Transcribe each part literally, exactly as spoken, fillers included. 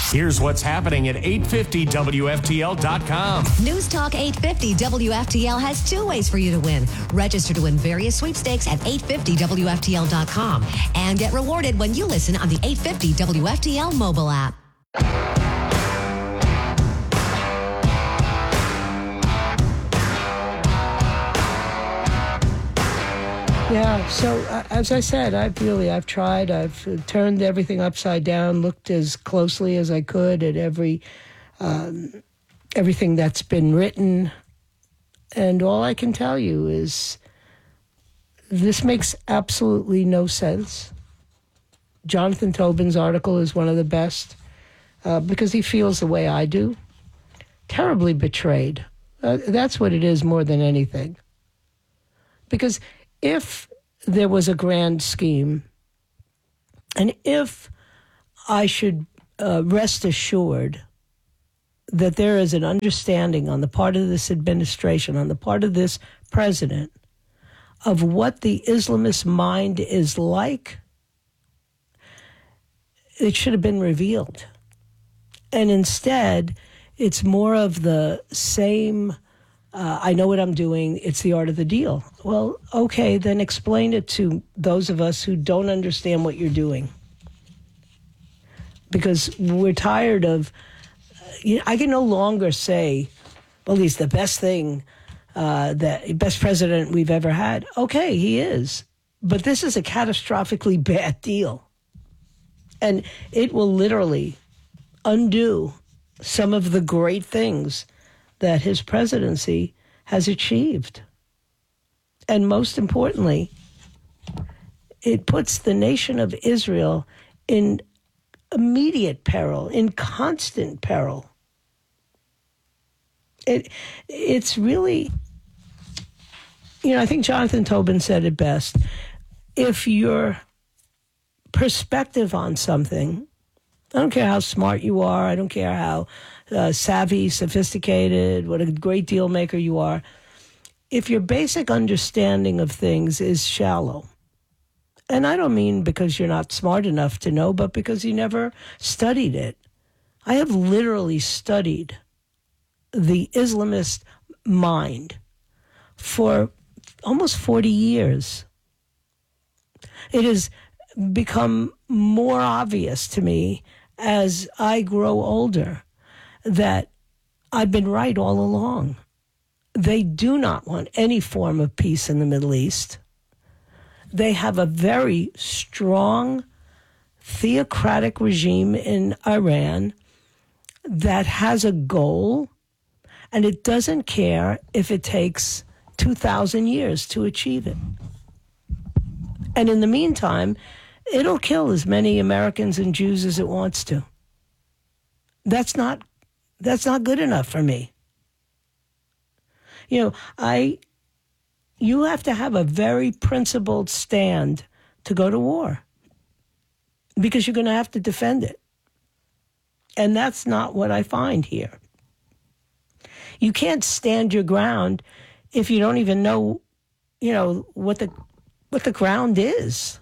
Here's what's happening at eight fifty W F T L dot com. News Talk eight fifty W F T L has two ways for you to win. Register to win various sweepstakes at eight fifty W F T L dot com and get rewarded when you listen on the eight fifty W F T L mobile app. Yeah, so uh, as I said, I've really, I've tried, I've uh, turned everything upside down, looked as closely as I could at every, um, everything that's been written, and all I can tell you is this makes absolutely no sense. Jonathan Tobin's article is one of the best uh, because he feels the way I do. Terribly betrayed. Uh, that's what it is more than anything. Because if there was a grand scheme, and if I should uh, rest assured that there is an understanding on the part of this administration, on the part of this president, of what the Islamist mind is like, it should have been revealed. And instead, it's more of the same... Uh, I know what I'm doing. It's the art of the deal. Well, okay, then explain it to those of us who don't understand what you're doing. Because we're tired of, uh, you know, I can no longer say, well, he's the best thing, uh, that best president we've ever had. Okay, he is. But this is a catastrophically bad deal. And it will literally undo some of the great things that his presidency has achieved. And most importantly, it puts the nation of Israel in immediate peril, in constant peril. It, it's really, you know, I think Jonathan Tobin said it best. If your perspective on something, I don't care how smart you are, I don't care how Uh, savvy, sophisticated, what a great deal maker you are, if your basic understanding of things is shallow, and I don't mean because you're not smart enough to know, but because you never studied it. I have literally studied the Islamist mind for almost forty years. It has become more obvious to me as I grow older that I've been right all along. They do not want any form of peace in the Middle East. They have a very strong theocratic regime in Iran that has a goal, and it doesn't care if it takes two thousand years to achieve it. And in the meantime, it'll kill as many Americans and Jews as it wants to. That's not That's not good enough for me. You know, I, you have to have a very principled stand to go to war because you're going to have to defend it. And that's not what I find here. You can't stand your ground if you don't even know, you know, what the, what the ground is.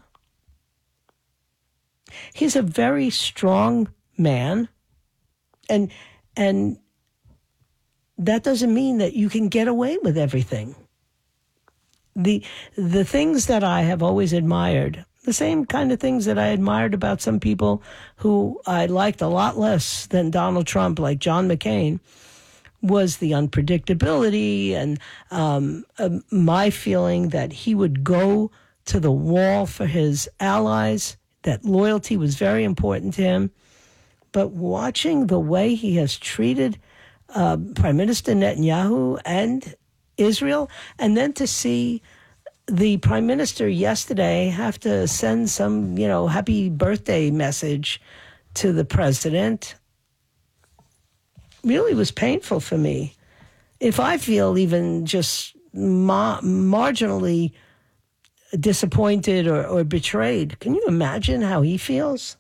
He's a very strong man, and And that doesn't mean that you can get away with everything. The the things that I have always admired, the same kind of things that I admired about some people who I liked a lot less than Donald Trump, like John McCain, was the unpredictability and um, uh, my feeling that he would go to the wall for his allies, that loyalty was very important to him. But watching the way he has treated uh, Prime Minister Netanyahu and Israel, and then to see the Prime Minister yesterday have to send some, you know, happy birthday message to the president, really was painful for me. If I feel even just ma- marginally disappointed or, or betrayed, can you imagine how he feels?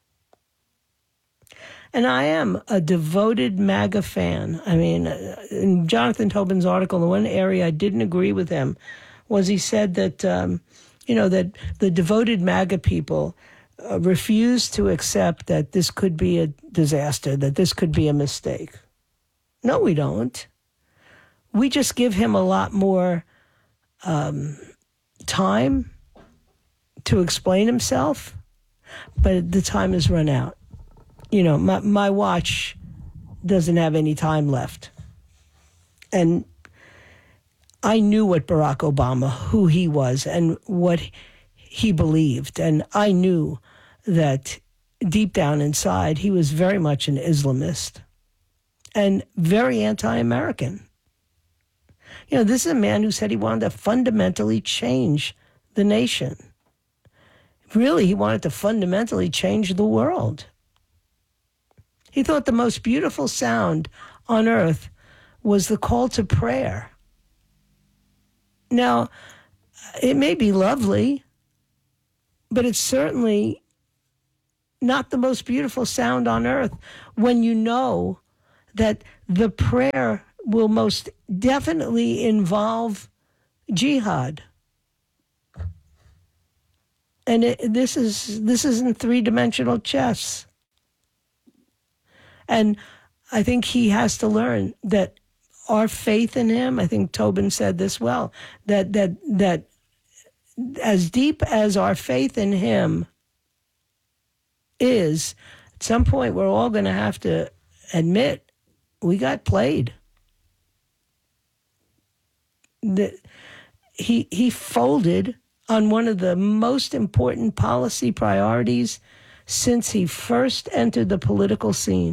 And I am a devoted MAGA fan. I mean, in Jonathan Tobin's article, the one area I didn't agree with him was he said that, um, you know, that the devoted MAGA people uh, refuse to accept that this could be a disaster, that this could be a mistake. No, we don't. We just give him a lot more um, time to explain himself, but the time has run out. You know, my, my watch doesn't have any time left. And I knew what Barack Obama, who he was and what he believed. And I knew that deep down inside, he was very much an Islamist and very anti-American. You know, this is a man who said he wanted to fundamentally change the nation. Really, he wanted to fundamentally change the world. He thought the most beautiful sound on earth was the call to prayer. Now, it may be lovely, but it's certainly not the most beautiful sound on earth when you know that the prayer will most definitely involve jihad. And it, this is this isn't three-dimensional chess. And I think he has to learn that our faith in him, I think Tobin said this well, that that that as deep as our faith in him is, at some point we're all going to have to admit we got played. That he he folded on one of the most important policy priorities since he first entered the political scene.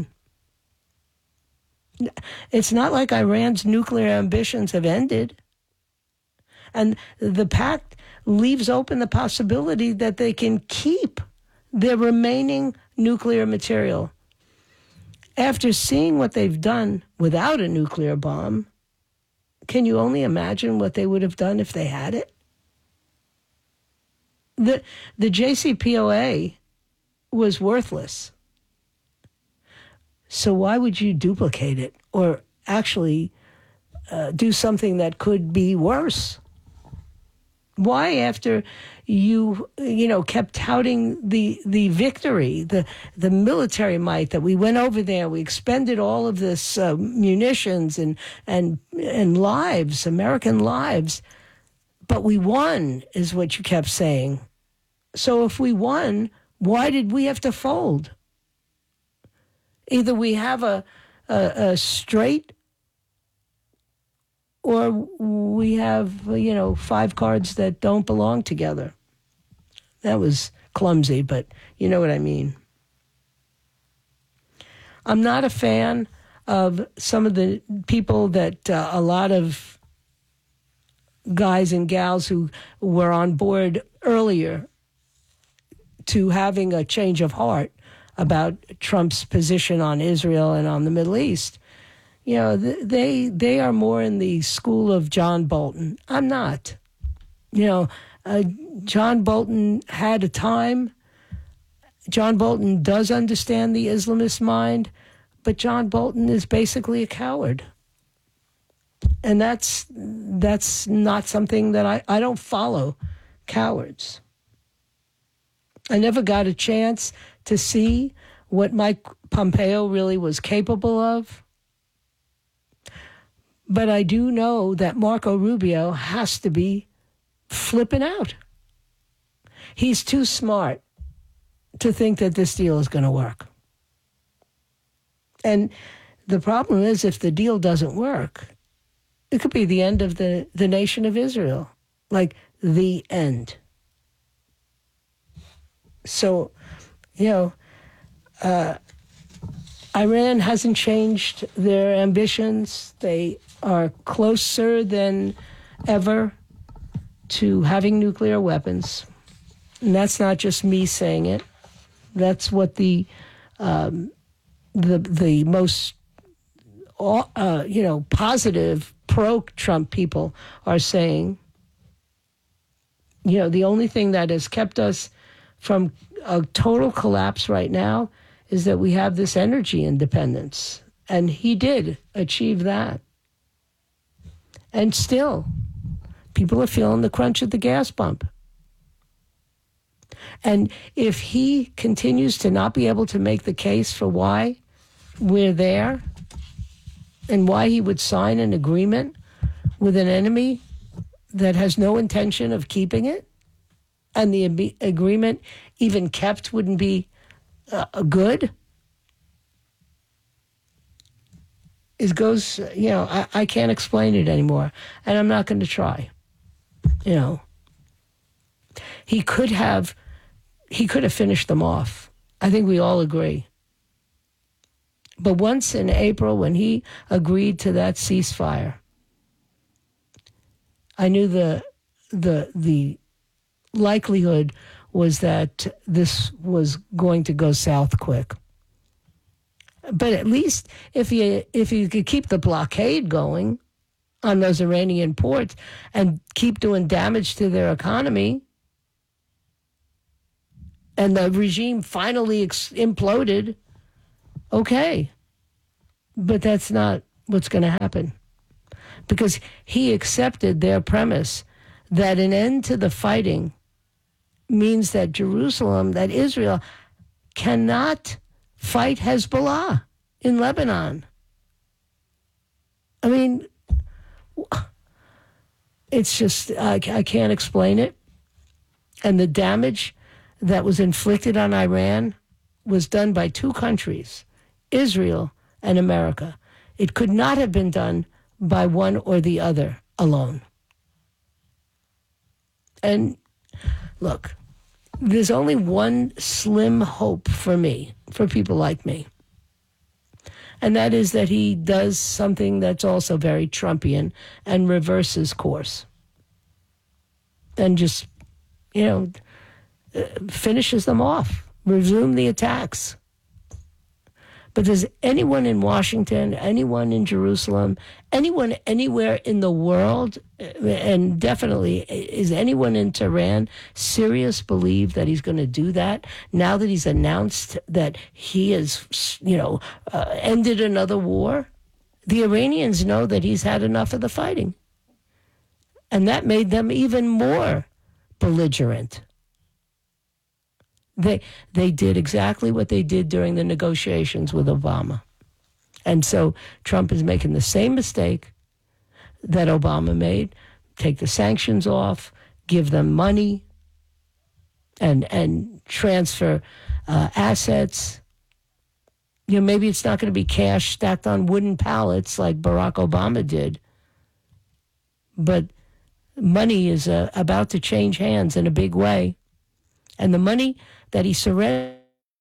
It's not like Iran's nuclear ambitions have ended. And the pact leaves open the possibility that they can keep their remaining nuclear material. After seeing what they've done without a nuclear bomb, can you only imagine what they would have done if they had it? The, the J C P O A was worthless. So why would you duplicate it or actually uh, do something that could be worse? Why, after you, you know, kept touting the the victory, the the military might, that we went over there, we expended all of this uh, munitions and and and lives, American lives, but we won, is what you kept saying. So if we won, why did we have to fold? Either we have a, a, a straight, or we have, you know, five cards that don't belong together. That was clumsy, but you know what I mean. I'm not a fan of some of the people that uh, a lot of guys and gals who were on board earlier to having a change of heart about Trump's position on Israel and on the Middle East. You know, they they are more in the school of John Bolton. I'm not. You know, uh, John Bolton had a time. John Bolton does understand the Islamist mind, but John Bolton is basically a coward. And that's that's not something that I, I don't follow cowards. I never got a chance to see what Mike Pompeo really was capable of. But I do know that Marco Rubio has to be flipping out. He's too smart to think that this deal is going to work. And the problem is, if the deal doesn't work, it could be the end of the, the nation of Israel. Like, the end. So, you know, uh, Iran hasn't changed their ambitions. They are closer than ever to having nuclear weapons. And that's not just me saying it. That's what the um, the the most uh, you know positive pro-Trump people are saying. You know, the only thing that has kept us from a total collapse right now is that we have this energy independence. And he did achieve that. And still, people are feeling the crunch at the gas pump. And if he continues to not be able to make the case for why we're there and why he would sign an agreement with an enemy that has no intention of keeping it, and the ab- agreement even kept wouldn't be uh, good, it goes, you know, I, I can't explain it anymore, and I'm not going to try. You know, he could have, he could have finished them off. I think we all agree. But once in April, when he agreed to that ceasefire, I knew the the the likelihood was that this was going to go south quick. But at least if you if you could keep the blockade going on those Iranian ports and keep doing damage to their economy, and the regime finally ex- imploded, okay. But that's not what's going to happen. Because he accepted their premise that an end to the fighting means that Jerusalem, that Israel, cannot fight Hezbollah in Lebanon. I mean, it's just, I, I can't explain it. And the damage that was inflicted on Iran was done by two countries, Israel and America. It could not have been done by one or the other alone. And look, there's only one slim hope for me, for people like me. And that is that he does something that's also very Trumpian and reverses course. And just, you know, finishes them off, resume the attacks. But does anyone in Washington, anyone in Jerusalem, anyone anywhere in the world, and definitely is anyone in Tehran serious believe that he's going to do that now that he's announced that he has, you know, uh, ended another war? The Iranians know that he's had enough of the fighting. And that made them even more belligerent. They they did exactly what they did during the negotiations with Obama. And so Trump is making the same mistake that Obama made. Take the sanctions off, give them money, and and transfer uh, assets. You know, maybe it's not going to be cash stacked on wooden pallets like Barack Obama did. But money is uh, about to change hands in a big way. And the money that he surrendered,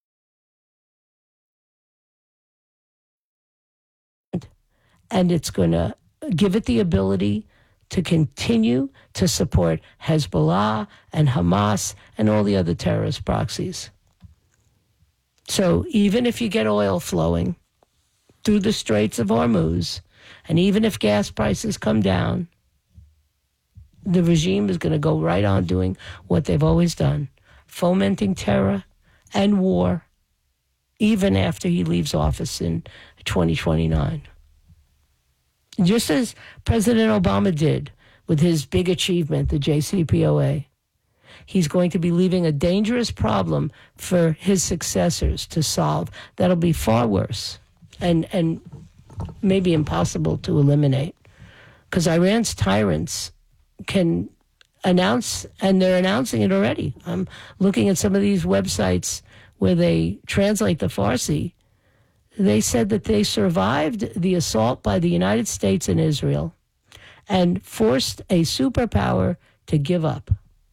and it's going to give it the ability to continue to support Hezbollah and Hamas and all the other terrorist proxies. So even if you get oil flowing through the Straits of Hormuz, and even if gas prices come down, the regime is going to go right on doing what they've always done, fomenting terror and war, even after he leaves office in twenty twenty-nine. Just as President Obama did with his big achievement, the J C P O A, he's going to be leaving a dangerous problem for his successors to solve that'll be far worse and, and maybe impossible to eliminate. Because Iran's tyrants can announce, and they're announcing it already. I'm looking at some of these websites where they translate the Farsi. They said that they survived the assault by the United States and Israel and forced a superpower to give up.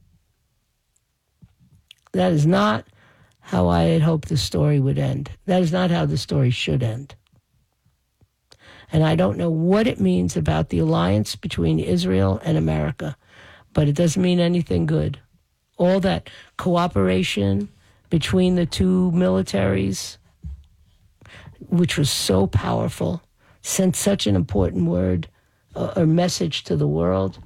That is not how I had hoped the story would end. That is not how the story should end. And I don't know what it means about the alliance between Israel and America, but it doesn't mean anything good. All that cooperation between the two militaries, which was so powerful, sent such an important word uh, or message to the world.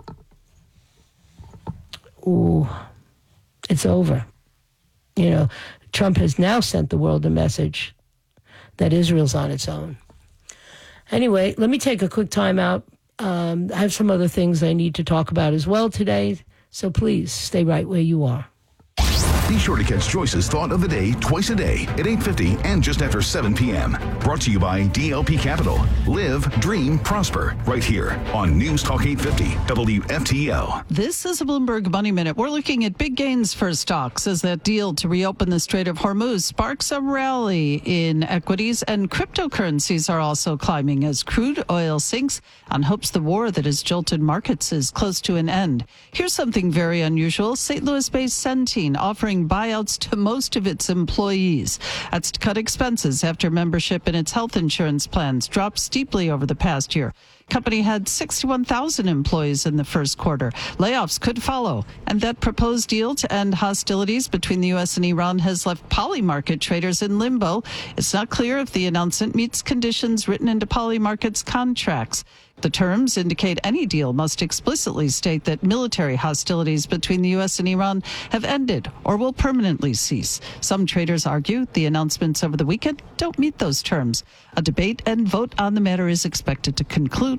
Ooh, it's over. You know, Trump has now sent the world a message that Israel's on its own. Anyway, let me take a quick time out. Um, I have some other things I need to talk about as well today, so please stay right where you are. Be sure to catch Joyce's Thought of the Day twice a day at eight fifty and just after seven p.m. Brought to you by D L P Capital. Live, dream, prosper. Right here on News Talk eight fifty W F T L. This is a Bloomberg Money Minute. We're looking at big gains for stocks as that deal to reopen the Strait of Hormuz sparks a rally in equities, and cryptocurrencies are also climbing as crude oil sinks on hopes the war that has jolted markets is close to an end. Here's something very unusual. Saint Louis-based Centene offering buyouts to most of its employees. That's to cut expenses after membership in its health insurance plans dropped steeply over the past year. Company had sixty-one thousand employees in the first quarter. Layoffs could follow, and that proposed deal to end hostilities between the U S and Iran has left Polymarket traders in limbo. It's not clear if the announcement meets conditions written into Polymarket's contracts. The terms indicate any deal must explicitly state that military hostilities between the U S and Iran have ended or will permanently cease. Some traders argue the announcements over the weekend don't meet those terms. A debate and vote on the matter is expected to conclude